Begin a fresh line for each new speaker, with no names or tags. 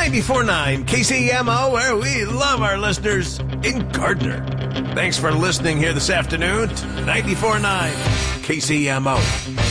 94.9 KCMO, where we love our listeners in Gardner. Thanks for listening here this afternoon to 94.9 KCMO.